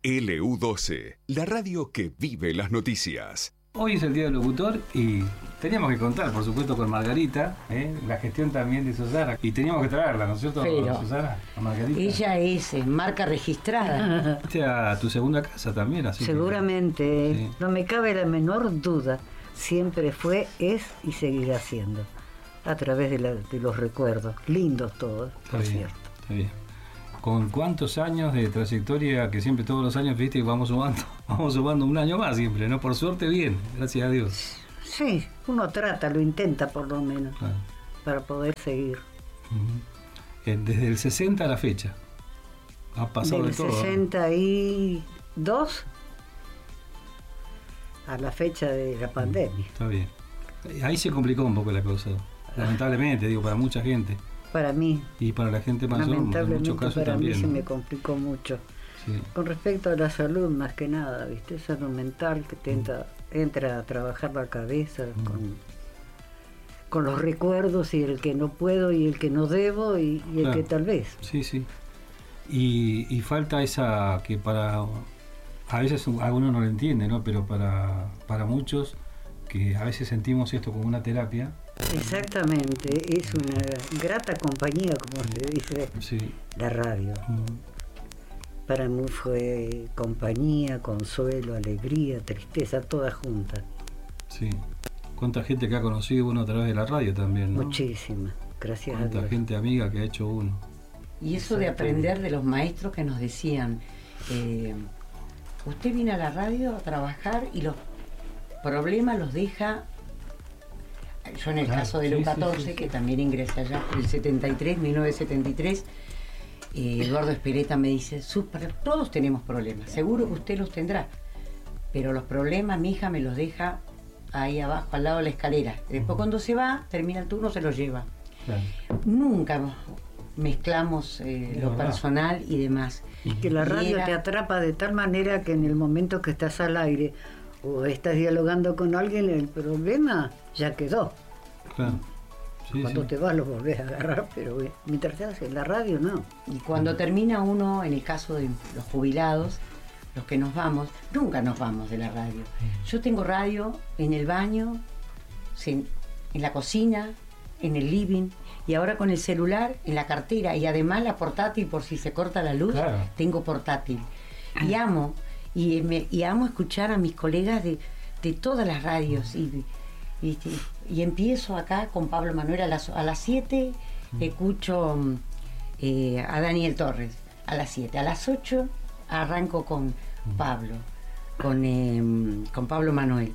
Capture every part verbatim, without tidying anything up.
L U doce, la radio que vive las noticias. Hoy es el Día del Locutor y teníamos que contar, por supuesto, con Margarita, ¿eh? La gestión también de Susana. Y teníamos que traerla, ¿no es cierto, Pero Susana? A Margarita. Ella es eh, marca registrada. Fuiste a tu segunda casa también, así. Seguramente, que, sí. No me cabe la menor duda. Siempre fue, es y seguirá siendo. A través de, la, de los recuerdos. Lindos todos, por Está bien, cierto. Está bien. ¿Con cuántos años de trayectoria que siempre todos los años, viste, vamos sumando, vamos sumando un año más siempre, ¿no? Por suerte bien, gracias a Dios. Sí, uno trata, lo intenta por lo menos, Claro. para poder seguir. Uh-huh. Eh, Desde el sesenta a la fecha, ha pasado Del de todo. sesenta y dos a la fecha de la pandemia. Está bien. Ahí se complicó un poco la cosa, lamentablemente, digo, para mucha gente. Para mí, Y para la gente mayor, en lamentablemente muchos casos para también. mí se ¿no? me complicó mucho. Sí. Con respecto a la salud, más que nada, ¿viste? Salud mental que te entra, entra a trabajar la cabeza Mm. con, con los recuerdos y el que no puedo y el que no debo y, y el Claro. que tal vez. Sí, sí. Y, y falta esa que para... A veces algunos no lo entiende, ¿no? Pero para, para muchos, que a veces sentimos esto como una terapia. Exactamente, es una grata compañía, como se dice, Sí. la radio. Mm. Para mí fue compañía, consuelo, alegría, tristeza, todas juntas. Sí. Cuánta gente que ha conocido uno a través de la radio también, ¿no? Muchísimas, gracias a Cuánta Dios. gente amiga que ha hecho uno. Y eso de aprender de los maestros que nos decían, eh, usted viene a la radio a trabajar y los problemas los deja, yo en el Claro, caso de sí, U sí, catorce, sí, sí. que también ingresé allá por el setenta y tres, mil novecientos setenta y tres, eh, Eduardo Espeleta me dice, "Sus pro- todos tenemos problemas, seguro que usted los tendrá, pero los problemas mi hija me los deja ahí abajo, al lado de la escalera. Después cuando se va, termina el turno, se los lleva. Claro. Nunca mezclamos eh, Es lo verdad. personal y demás. Y que la Y radio era- te atrapa de tal manera que en el momento que estás al aire o estás dialogando con alguien, el problema ya quedó. Claro. Sí, Cuando sí. te vas lo volvés a agarrar, pero eh, mientras estás en la radio no. Y cuando termina uno, en el caso de los jubilados, los que nos vamos, nunca nos vamos de la radio. Yo tengo radio en el baño, en, en la cocina, en el living, y ahora con el celular, en la cartera, y además la portátil por si se corta la luz, Claro. tengo portátil. Y amo, y, me- y amo escuchar a mis colegas de, de todas las radios. Y, y, y empiezo acá con Pablo Manuel a las a las siete, escucho mm, eh, a Daniel Torres a las siete. A las ocho arranco con Pablo, con, eh, con Pablo Manuel.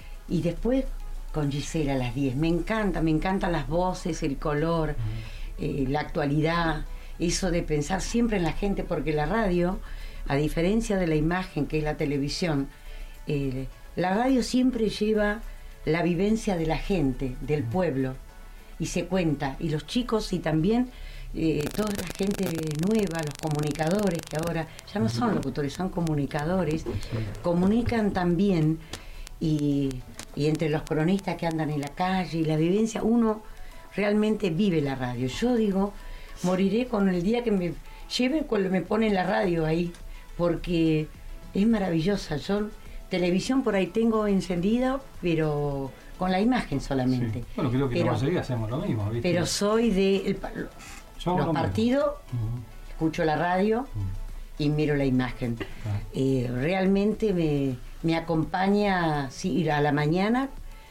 Y después con Gisela a las diez. Me encanta, me encantan las voces, el color, eh, la actualidad, eso de pensar siempre en la gente, porque la radio, a diferencia de la imagen que es la televisión, eh, la radio siempre lleva la vivencia de la gente, del pueblo, y se cuenta, y los chicos y también eh, toda la gente nueva, los comunicadores, que ahora ya no son locutores, son comunicadores, comunican también, y, y entre los cronistas que andan en la calle y la vivencia, uno realmente vive la radio. Yo digo, moriré con el día que me lleve cuando me ponen la radio ahí, porque es maravillosa. Yo televisión por ahí tengo encendida, pero con la imagen solamente. Sí. Bueno, creo que pero, como seguir hacemos lo mismo, ¿viste? pero soy de el, pa- Yo hago los lo mismo. partidos, Ujú. escucho la radio y miro la imagen. Ah. Eh, realmente me, me acompaña, sí, ir a la mañana,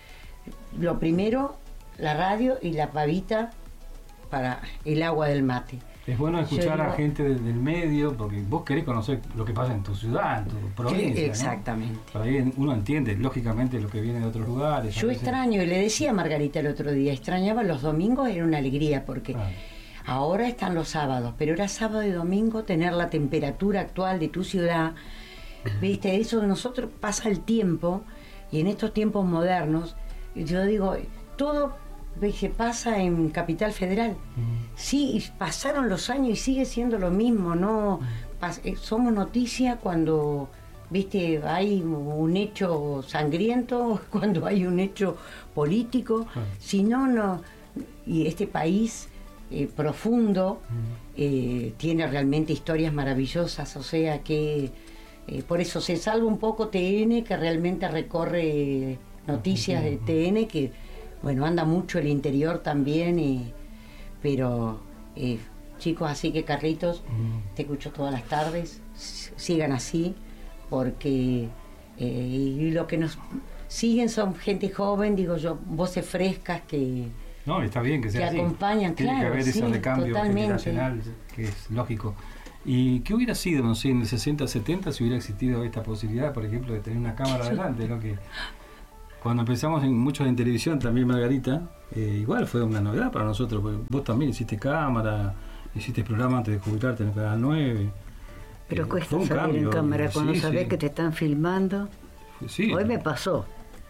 lo primero, la radio y la pavita para el agua del mate. Es bueno escuchar Yo a digo- gente de- del medio, porque vos querés conocer lo que pasa en tu ciudad, en tu provincia, ¿no? Exactamente. Por ahí uno entiende, lógicamente, lo que viene de otros lugares. a Yo veces- extraño, y le decía a Margarita el otro día, extrañaba los domingos, era una alegría, porque Ah. ahora están los sábados, pero era sábado y domingo tener la temperatura actual de tu ciudad. Viste, eso de nosotros pasa el tiempo, y en estos tiempos modernos, yo digo, todo se pasa en Capital Federal. Sí, y pasaron los años y sigue siendo lo mismo, no pas- eh, somos noticia cuando, viste, hay un hecho sangriento, cuando hay un hecho político, Ah. si no, no, y este país eh, profundo eh, tiene realmente historias maravillosas, o sea que Eh, por eso se salva un poco T N, que realmente recorre noticias de T N, que bueno, anda mucho el interior también, y, pero eh, chicos, así que Carlitos, mm. te escucho todas las tardes, sigan así, porque eh, y lo que nos siguen son gente joven, digo yo, voces frescas que... No, está bien que sea que así. acompañan, Tiene claro, que haber sí, ese recambio totalmente. generacional, que es lógico. ¿Y qué hubiera sido, no sé, en el sesenta, setenta si hubiera existido esta posibilidad, por ejemplo, de tener una cámara adelante? ¿No? Que cuando empezamos en muchos en televisión, también Margarita, eh, igual fue una novedad para nosotros, porque vos también hiciste cámara, hiciste programa antes de jubilarte en el Canal nueve. Pero eh, cuesta salir cambio, en cámara cuando sí, sabés sí. que te están filmando. Sí. Hoy me pasó.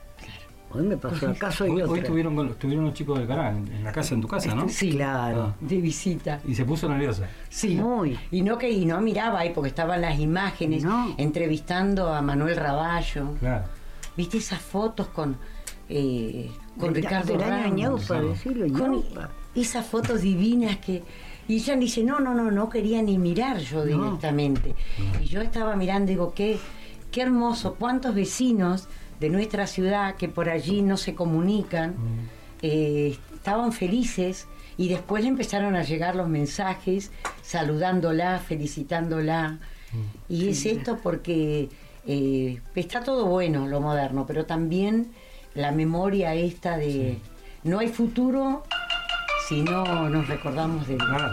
Hoy me pasó, acaso hoy, hoy tuvieron, tuvieron unos chicos del canal en la casa, en tu casa, ¿no? Sí, claro, ah. de visita. Y se puso nerviosa. Sí, muy. Y no que y no miraba ahí porque estaban las imágenes, no. entrevistando a Manuel Raballo. Claro. ¿Viste esas fotos con eh, con de, Ricardo de Ramos? Ñaupa, decirlo, con esas fotos divinas que... Y ella dice, no, no, no, no quería ni mirar yo no. directamente. No. Y yo estaba mirando y digo, qué, qué hermoso, cuántos vecinos de nuestra ciudad que por allí no se comunican, mm. eh, estaban felices y después le empezaron a llegar los mensajes saludándola, felicitándola. Mm. Y es esto porque eh, está todo bueno lo moderno, pero también la memoria esta de sí. no hay futuro si no nos recordamos de, claro.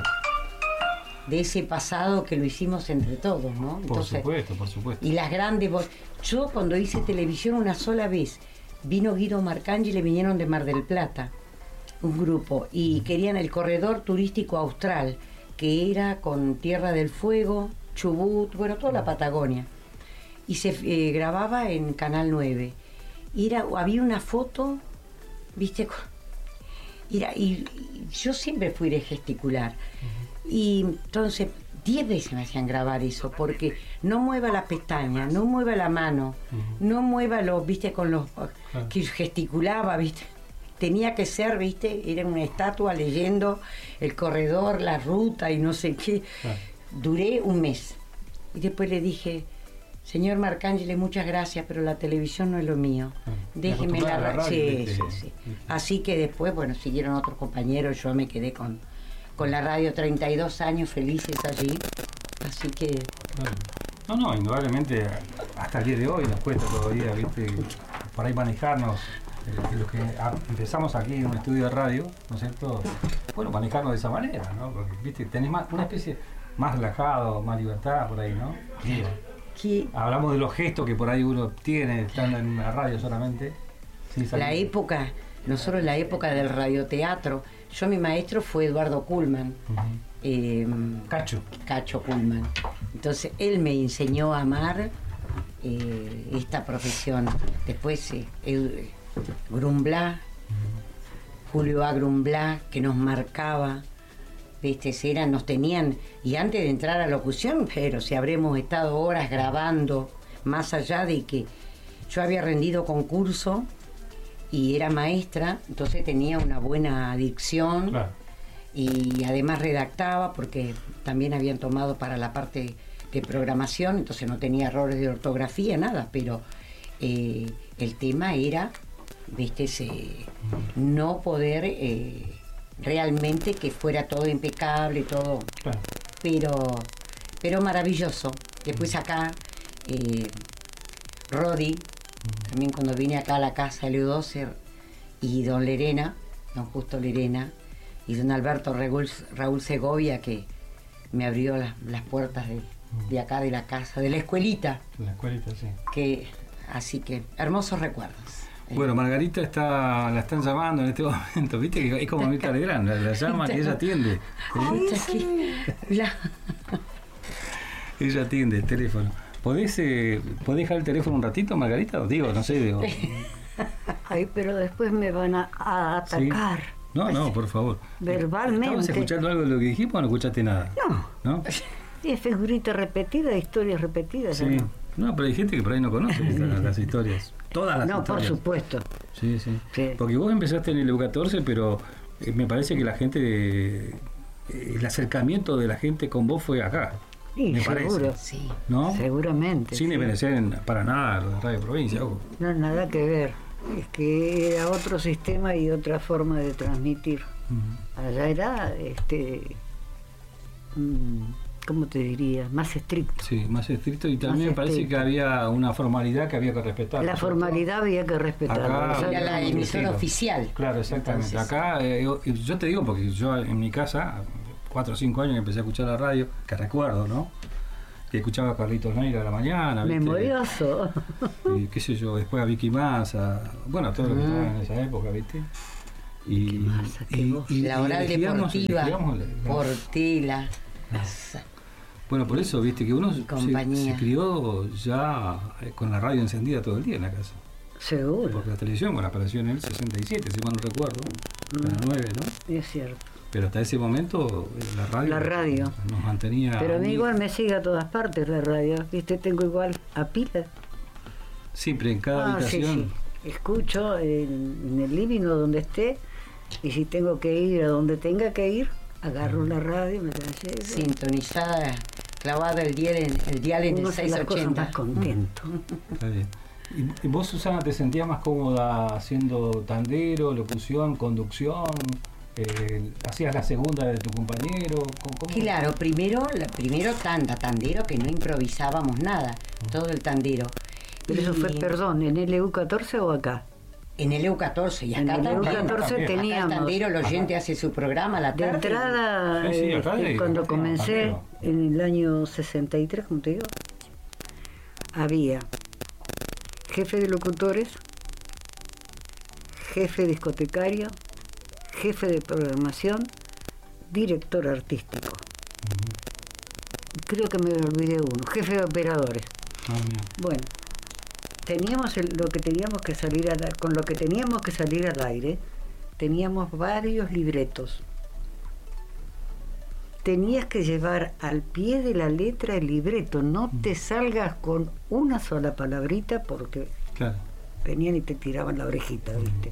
de ese pasado que lo hicimos entre todos, ¿no? Entonces, por supuesto, por supuesto. Y las grandes voces. Yo cuando hice televisión una sola vez, vino Guido Marcangeli, le vinieron de Mar del Plata, un grupo, y querían el corredor turístico austral, que era con Tierra del Fuego, Chubut, bueno, toda la Patagonia. Y se eh, grababa en Canal nueve. Y era, había una foto, viste, era, y, y yo siempre fui de gesticular. Uh-huh. Y entonces... Diez veces me hacían grabar eso, porque no mueva la pestaña, no mueva la mano, uh-huh. no mueva los, viste, con los claro. que gesticulaba, viste. Tenía que ser, viste, era una estatua leyendo el corredor, la ruta y no sé qué. Claro. Duré un mes. Y después le dije, señor Marcangeli, muchas gracias, pero la televisión no es lo mío. Claro. Déjeme la radio. Sí, sí, sí. Así que después, bueno, siguieron otros compañeros, yo me quedé con... con la radio, treinta y dos años felices allí, así que... No, no, indudablemente hasta el día de hoy nos cuesta todavía, ¿viste? Por ahí manejarnos, eh, los que a, empezamos aquí en un estudio de radio, ¿no es cierto? Bueno, manejarnos de esa manera, ¿no? Porque, ¿viste? Tenés más, una especie más relajado, más libertad por ahí, ¿no? Digo, ¿Qué? Hablamos de los gestos que por ahí uno tiene estando en una radio solamente. La época, nosotros la época del radioteatro, yo mi maestro fue Eduardo Kuhlman, uh-huh. eh, Cacho. Cacho Kuhlman. Entonces él me enseñó a amar eh, esta profesión. Después eh, Grumblat, uh-huh. Julio A. Grumblat, que nos marcaba, ¿viste? Eran, nos tenían, y antes de entrar a locución, pero si habremos estado horas grabando, más allá de que yo había rendido concurso y era maestra, entonces tenía una buena dicción, claro. Y además redactaba porque también habían tomado para la parte de programación, entonces no tenía errores de ortografía, nada, pero eh, el tema era, viste, ese, no poder eh, realmente que fuera todo impecable, todo, claro. pero pero maravilloso. Después acá eh, Rodi, también cuando vine acá a la casa de Leodócer, y don Lerena, don Justo Lerena, y don Alberto Raúl, Raúl Segovia, que me abrió las, las puertas de, de acá de la casa, de la escuelita. La escuelita, sí. Que, así que, hermosos recuerdos. Bueno, Margarita está, la están llamando en este momento, viste que es como Mirta Legrand, la, la llama y ella atiende. Ay, sí. La... Ella atiende el teléfono. ¿Podés, eh, ¿Podés dejar el teléfono un ratito, Margarita? Os digo, no sé. Digo. Ay, pero después me van a, a atacar. ¿Sí? No, no, por favor. Verbalmente. ¿Estabas escuchando algo de lo que dijimos o no escuchaste nada? No. ¿No? Es figurita repetida, historias repetidas. Sí. No. no, pero hay gente que por ahí no conoce las, las historias. Todas las no, historias. No, por supuesto. Sí, sí, sí. Porque vos empezaste en el U catorce, pero eh, me parece que la gente, eh, el acercamiento de la gente con vos fue acá. Y me seguro. parece. Sí. ¿No? Seguramente. Sin sí. desmerecer en- para nada lo de Radio Provincia. ojo. No, nada que ver. Es que era otro sistema y otra forma de transmitir. Ujú. Allá era, este, mm, ¿cómo te diría? Más estricto. Sí, más estricto y también Más parece estricto. que había una formalidad que había que respetar. La ¿no es cierto? formalidad había que respetarla. Acá- O sea, Era la Sí, emisora sí. oficial. Claro, exactamente. Entonces, Acá, eh, yo, yo te digo porque yo en mi casa, cuatro o cinco años que empecé a escuchar la radio, que recuerdo, ¿no? Que escuchaba a Carlitos Neira a la mañana, ¿viste? memorioso. Y qué sé yo, después a Vicky Massa, bueno, todo lo que Mm. estaba en esa época, ¿viste? Y, Vicky Massa, qué y- voz. y- La y oral elegíamos- deportiva, elegíamos la- la- Portela, Bueno, por eso, viste, que uno se, Compañía. se crió ya eh, con la radio encendida todo el día en la casa. Seguro, Porque la televisión, bueno, apareció en el sesenta y siete, si mal no recuerdo, Mm. a las nueve, ¿no? es cierto. Pero hasta ese momento eh, la radio, La radio. nos mantenía... Pero a mí unidos. igual me sigue a todas partes la radio. ¿Viste? Tengo igual a pila. Siempre en cada Ah, sí, habitación. sí. Escucho en, en el living o donde esté. Y si tengo que ir a donde tenga que ir, agarro la radio, me la llevo. sintonizada, clavada el dial en el, dial en Uno el hace las cosas más seiscientos ochenta. contento. Está bien. ¿Y, y vos, Susana, te sentías más cómoda haciendo tandero, locución, conducción? Eh, ¿Hacías la segunda de tu compañero? ¿Cómo- cómo? Claro, primero, la- primero tanda, tandero, que no improvisábamos nada, todo el tandero. Pero eso Y fue, perdón, ¿en L U catorce o acá? En el E U catorce, y En acá el E U también. catorce Acá Acá el teníamos. tandero, el oyente hace su programa a la De tarde. entrada, Sí, sí, acá este, de- cuando acá comencé tandero. en el año sesenta y tres, como te digo, había jefe de locutores, jefe discotecario, jefe de programación, director artístico. Creo que me olvidé uno, jefe de operadores. Ah, mira. Bueno, teníamos el- lo que teníamos que salir a con lo que teníamos que salir al aire, teníamos varios libretos. Tenías que llevar al pie de la letra el libreto, no te salgas con una sola palabrita porque Claro. venían y te tiraban la orejita, ¿viste?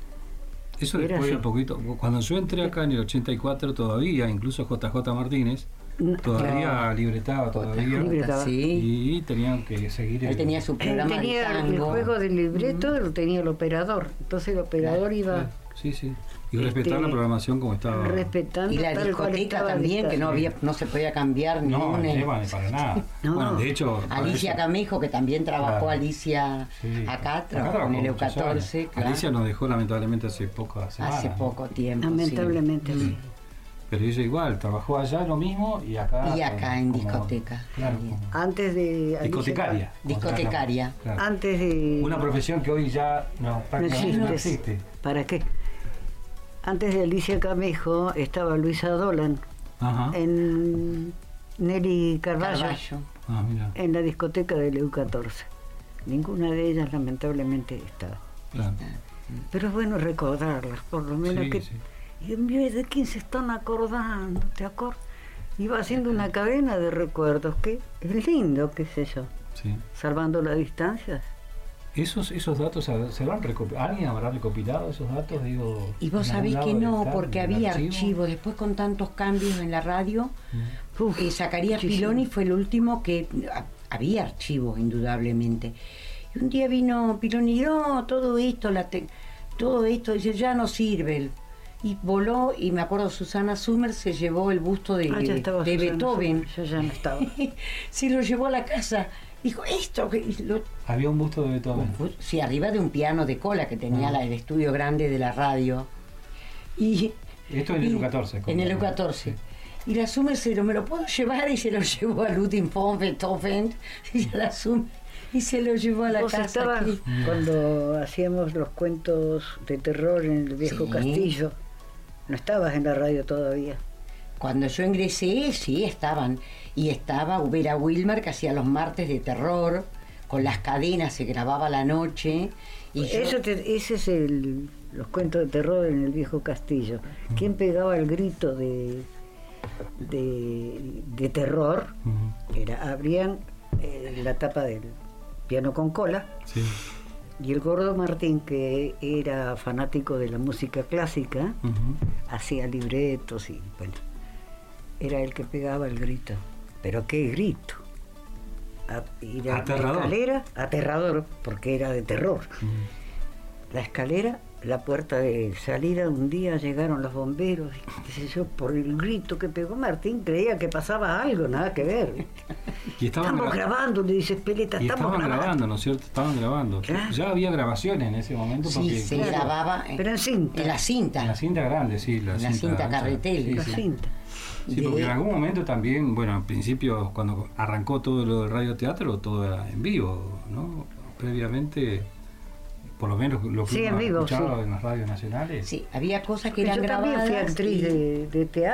Eso Era después de así. a poquito. Cuando yo entré acá en el ochenta y cuatro todavía, incluso J J Martínez, No, todavía libretaba todavía. Libretaba. Sí. Y tenían que seguir Él el- tenía su Él programa de tenía el tango. juego del libreto, lo tenía el operador. Entonces el operador iba Claro, sí, sí. Y respetar Este, la programación como estaba. respetando Y la tal cual discoteca estaba también, que no dictada. había, no se podía cambiar ni No, una. ni lleva ni para nada. No. Bueno, de hecho. para Alicia eso- Camejo, que también trabajó Claro. Alicia Sí. acá, trabajó trabajó en el E U muchos catorce, años. claro, Alicia nos dejó lamentablemente hace pocas semanas. hace poco tiempo. Lamentablemente sí. sí. Pero ella igual, trabajó allá lo mismo y acá. Y acá en como- discoteca. Claro, también. como Antes de Alicia- discotecaria. Discotecaria. Claro. Antes de Una profesión que hoy ya no, prácticamente no existe. existe. ¿Para qué? Antes de Alicia Camejo estaba Luisa Dolan Ajá. en Nelly Carballo, Carballo. Ah, mira. en la discoteca del E U catorce. Ninguna de ellas lamentablemente estaba. Claro. Pero es bueno recordarlas, por lo menos Sí, que... sí. Y en vez de quién se están acordando, ¿te acuerdas? Iba haciendo una cadena de recuerdos, que es lindo, qué sé yo, Sí. salvando las distancias. Esos, esos datos, a ver, ¿se habrán recopilado? ¿Alguien habrá recopilado esos datos? Digo, Y vos ¿en algún sabés lado que debe no, estar porque en el había archivo? archivos. Después con tantos cambios en la radio, Mm. Uf, eh, Zacarías muchísimo. Piloni fue el último que... ah, había archivos, indudablemente. Y un día vino Piloni y no, todo esto, la te- todo esto, dice, ya no sirve. el- Y voló, y me acuerdo, Susana Summer se llevó el busto de, Ah, ya estaba de Susana Beethoven. Sommer, yo ya no estaba. Se lo llevó a la casa. Dijo, esto, que y lo- Había un busto de Beethoven. sí, arriba de un piano de cola que tenía Ah. la- el estudio grande de la radio. Y, Esto en el y- E U catorce. En el E U catorce. Y la Summer se lo, ¿me lo puedo llevar? Y se lo llevó a Ludwig von Beethoven. Y a la Summer, y se lo llevó a la Vos casa estabas aquí. cuando hacíamos los cuentos de terror en el viejo Sí. castillo. No estabas en la radio todavía. Cuando yo ingresé, sí, estaban. Y estaba Ubera Wilmer, que hacía los martes de terror, con las cadenas, se grababa a la noche. Y yo- Eso te- ese es el, los cuentos de terror en el viejo castillo. ¿Quién pegaba el grito de, de, de terror? Ujú. Era, abrían eh, la tapa del piano con cola Sí. y el gordo Martín, que era fanático de la música clásica, Ujú. hacía libretos y bueno, era el que pegaba el grito. pero qué grito. A, y la, Aterrador. la escalera, aterrador, porque era de terror. Mm. La escalera, la puerta de salida, un día llegaron los bomberos, y qué sé yo, por el grito que pegó Martín, creía que pasaba algo, nada que ver. Y estaban estamos gra- grabando, le dice Speleta, y estamos estaban grabando. grabando, ¿no es cierto? Estaban grabando. Claro. Ya había grabaciones en ese momento. Sí, porque, se claro, grababa en, Pero en cinta. en la cinta. en la cinta grande, sí. La En la cinta ancha. carretel. Sí, La sí. cinta. Sí, porque en algún momento también, bueno, al principio, cuando arrancó todo lo del radioteatro, todo era en vivo, ¿no? Previamente, por lo menos lo que Sí, uno en vivo, escuchaba sí. en las radios nacionales. Sí, había cosas que Yo eran también grabadas. fui actriz y- de, de teatro.